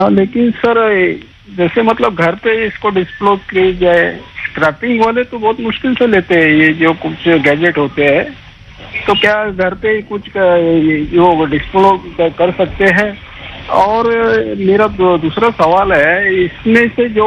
लेकिन सर जैसे मतलब घर पे इसको डिस्पोज किया जाए, स्क्रैपिंग वाले तो बहुत मुश्किल से लेते हैं ये जो कुछ गैजेट होते हैं, तो क्या घर पे कुछ जो डिस्पोज कर सकते हैं? और मेरा दूसरा सवाल है, इसमें से जो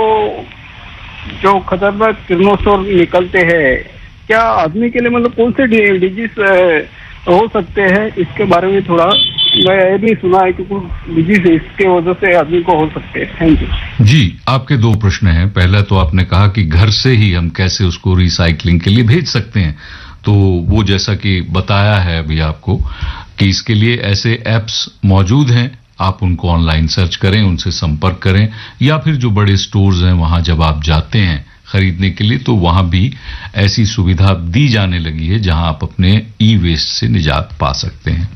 जो खतरनाक किरणोत्सर्ग निकलते हैं, क्या आदमी के लिए मतलब कौन से डिजीज हो सकते हैं? इसके बारे में थोड़ा मैं ये भी सुना है कि कुछ डिजीज इसके वजह से आदमी को हो सकते हैं। थैंक यू जी। आपके दो प्रश्न हैं। पहला तो आपने कहा कि घर से ही हम कैसे उसको रिसाइकलिंग के लिए भेज सकते हैं, तो वो जैसा कि बताया है अभी आपको कि इसके लिए ऐसे एप्स मौजूद हैं, आप उनको ऑनलाइन सर्च करें, उनसे संपर्क करें, या फिर जो बड़े स्टोर्स हैं वहां जब आप जाते हैं खरीदने के लिए तो वहां भी ऐसी सुविधा दी जाने लगी है जहां आप अपने ई वेस्ट से निजात पा सकते हैं।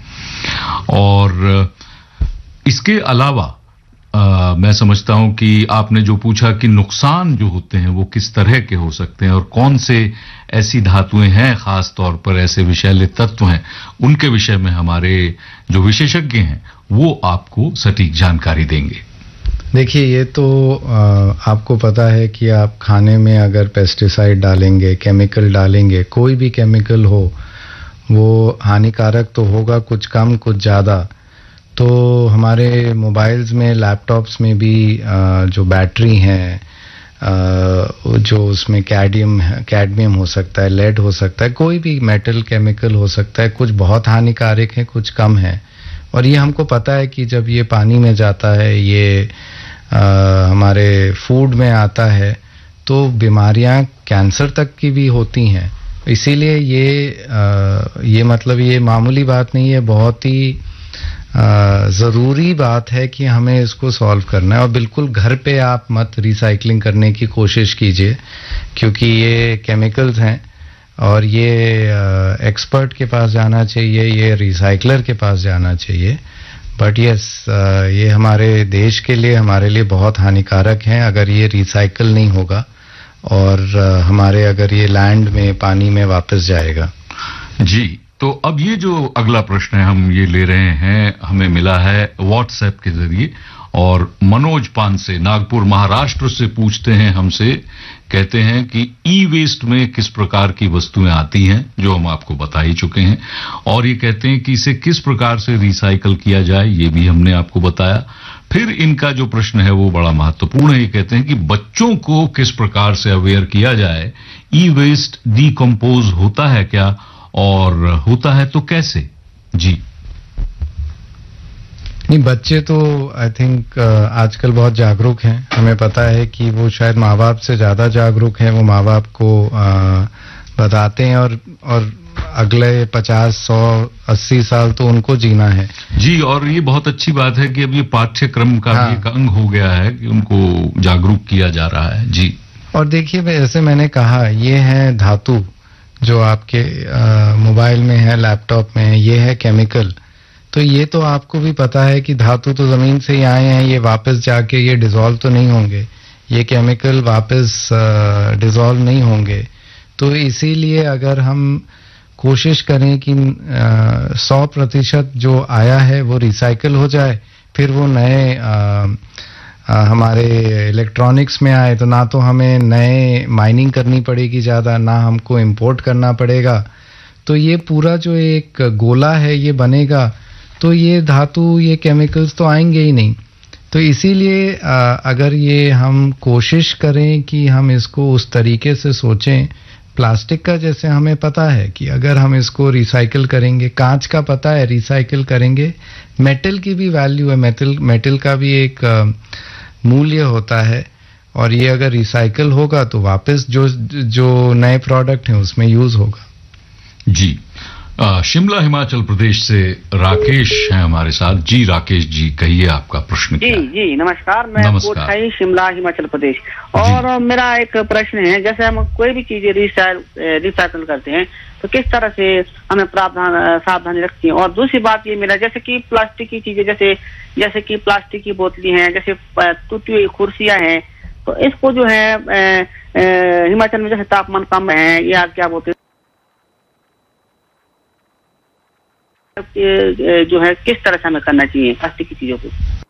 और इसके अलावा मैं समझता हूं कि आपने जो पूछा कि नुकसान जो होते हैं वो किस तरह के हो सकते हैं और कौन से ऐसी धातुएं हैं, खास तौर पर ऐसे विषैले तत्व हैं, उनके विषय में हमारे जो विशेषज्ञ हैं वो आपको सटीक जानकारी देंगे। देखिए, ये तो आपको पता है कि आप खाने में अगर पेस्टिसाइड डालेंगे, केमिकल डालेंगे, कोई भी केमिकल हो वो हानिकारक तो होगा, कुछ कम कुछ ज़्यादा। तो हमारे मोबाइल्स में, लैपटॉप्स में भी जो बैटरी हैं, जो उसमें कैडमियम हो सकता है, लेड हो सकता है, कोई भी मेटल केमिकल हो सकता है, कुछ बहुत हानिकारक है, कुछ कम है। और ये हमको पता है कि जब ये पानी में जाता है, ये हमारे फूड में आता है, तो बीमारियां कैंसर तक की भी होती हैं। इसीलिए ये मतलब ये मामूली बात नहीं है, बहुत ही ज़रूरी बात है कि हमें इसको सॉल्व करना है। और बिल्कुल घर पे आप मत रिसाइकलिंग करने की कोशिश कीजिए, क्योंकि ये केमिकल्स हैं और ये एक्सपर्ट के पास जाना चाहिए, ये रिसाइकलर के पास जाना चाहिए। बट यस, ये हमारे देश के लिए, हमारे लिए बहुत हानिकारक हैं अगर ये रिसाइकल नहीं होगा और हमारे अगर ये लैंड में, पानी में वापस जाएगा। जी, तो अब ये जो अगला प्रश्न है हम ये ले रहे हैं, हमें मिला है व्हाट्सएप के जरिए, और मनोज पान से नागपुर महाराष्ट्र से पूछते हैं हमसे, कहते हैं कि ई वेस्ट में किस प्रकार की वस्तुएं आती हैं, जो हम आपको बता ही चुके हैं, और ये कहते हैं कि इसे किस प्रकार से रिसाइकल किया जाए, ये भी हमने आपको बताया। फिर इनका जो प्रश्न है वो बड़ा महत्वपूर्ण है। ये कहते हैं कि बच्चों को किस प्रकार से अवेयर किया जाए, ई वेस्ट डिकम्पोज होता है क्या, और होता है तो कैसे? जी नहीं, बच्चे तो आई थिंक आजकल बहुत जागरूक हैं। हमें पता है कि वो शायद माँ बाप से ज्यादा जागरूक हैं। वो माँ बाप को बताते हैं और अगले 50, 100, 80 साल तो उनको जीना है। जी, और ये बहुत अच्छी बात है कि अब ये पाठ्यक्रम का भी एक अंग हो गया है कि उनको जागरूक किया जा रहा है। जी, और देखिए, जैसे मैंने कहा, ये है धातु जो आपके मोबाइल में है, लैपटॉप में है, ये है केमिकल। तो ये तो आपको भी पता है कि धातु तो जमीन से ही आए हैं, ये वापस जाके ये डिसॉल्व तो नहीं होंगे, ये केमिकल वापस डिसॉल्व नहीं होंगे। तो इसीलिए अगर हम कोशिश करें कि 100% जो आया है वो रिसाइकल हो जाए, फिर वो नए हमारे इलेक्ट्रॉनिक्स में आए, तो ना तो हमें नए माइनिंग करनी पड़ेगी ज़्यादा, ना हमको इंपोर्ट करना पड़ेगा। तो ये पूरा जो एक गोला है ये बनेगा, तो ये धातु, ये केमिकल्स तो आएंगे ही नहीं। तो इसीलिए अगर ये हम कोशिश करें कि हम इसको उस तरीके से सोचें, प्लास्टिक का जैसे हमें पता है कि अगर हम इसको रिसाइकिल करेंगे, कांच का पता है रिसाइकिल करेंगे, मेटल की भी वैल्यू है, मेटल का भी एक मूल्य होता है, और ये अगर रिसाइकिल होगा तो वापस जो नए प्रोडक्ट हैं उसमें यूज होगा। जी, शिमला हिमाचल प्रदेश से राकेश हैं हमारे साथ। जी राकेश जी, कहिए आपका प्रश्न क्या है? जी नमस्कार, मैं कोटखाई, शिमला हिमाचल प्रदेश। और मेरा एक प्रश्न है, जैसे हम कोई भी चीजें रिसाइकल करते हैं तो किस तरह से हमें सावधानी रखती है। और दूसरी बात ये मेरा, जैसे कि प्लास्टिक की चीजें, जैसे कि प्लास्टिक की बोतली हैं, जैसे टूटी हुई कुर्सियां हैं, तो इसको जो है हिमाचल में जैसे तापमान कम है, या क्या बोलते हैं, जो है किस तरह से हमें करना चाहिए प्लास्टिक की चीजों को?